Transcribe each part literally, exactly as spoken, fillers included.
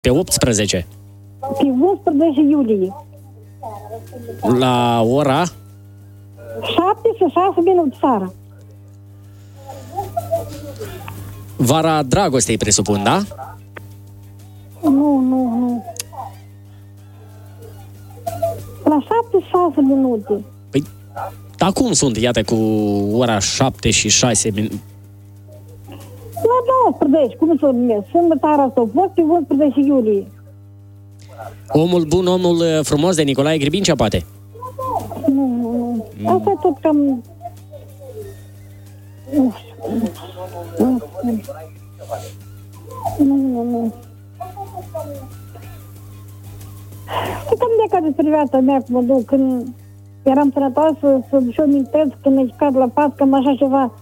Pe optsprezece. Pe unsprezece iulie. La ora? șapte și șase minute seara. Vara dragostei, presupun, da? Nu, nu, nu. La șapte și șase minute. Păi, dar cum sunt, iată, cu ora șapte și șase minute? La nouăsprezece, cum să o numesc? Sâmbătă asta a fost pe unsprezece iulie. Omul bun, omul frumos de Nicolae Gribincea, poate? Nu, nu, nu. Asta e tot cam... Nu știu. Nu, nu, nu. Știi cam de ca despre viața mea, cum mă duc, când eram sănătoasă, să și-o amintesc când e cad la pat, cam așa ceva.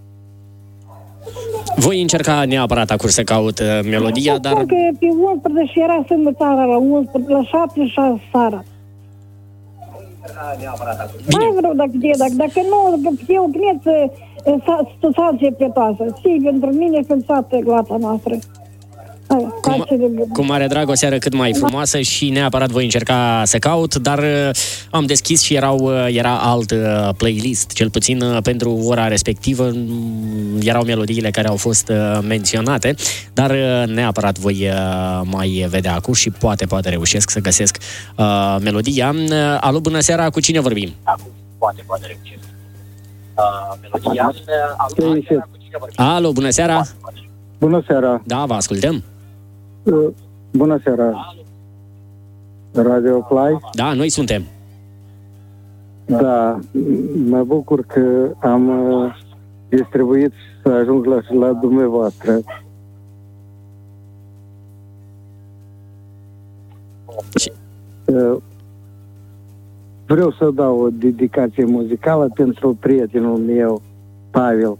Voi încerca neapărat acum să caut uh, melodia, dar... Spun că pe unsprezece era sâmbătă seara, la unsprezece, la șapte și șase seara. Mai vreau dacă e, dacă, dacă nu, eu cred să salce pletoasă. Și pentru mine și pentru toată glata noastră. Cu, cu mare drag, o seară cât mai frumoasă și neapărat voi încerca să caut, dar uh, am deschis și erau, uh, era alt uh, playlist, cel puțin uh, pentru ora respectivă um, erau melodiile care au fost uh, menționate, dar uh, neapărat voi uh, mai vedea acum și poate, poate reușesc să găsesc uh, melodia. Uh, alo, bună seara, cu cine vorbim? Acum, poate, poate reușesc. Uh, melodia. Alo, bună seara, cu cine vorbim? Alo, bună seara. Bună seara. Da, vă ascultăm. Bună seara. Radio Play? Da, noi suntem. Da, mă bucur că am distribuit să ajung la, la dumneavoastră. Vreau să dau o dedicație muzicală pentru prietenul meu, Pavel.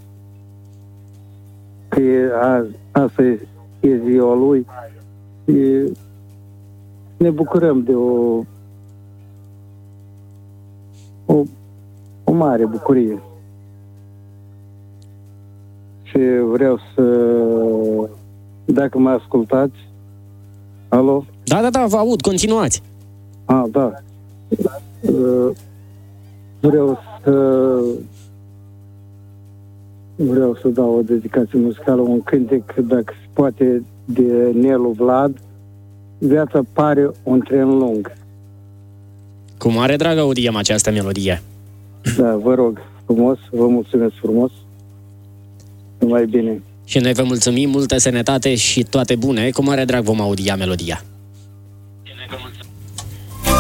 Că azi, asta e, e ziua lui. Și ne bucurăm de o, o, o mare bucurie. Și vreau să, dacă mă ascultați, alo? Da, da, da, vă aud, continuați. Ah, da. Vreau să vreau să dau o dedicație muzicală, un cântec, dacă se poate, de Nelu Vlad, Viața pare un tren lung. Cu mare drag audiem această melodie. Da, vă rog frumos, vă mulțumesc frumos. Numai bine. Și noi vă mulțumim, multă sănătate și toate bune. Cu mare drag vom audia melodia. Și noi vă mulțumim.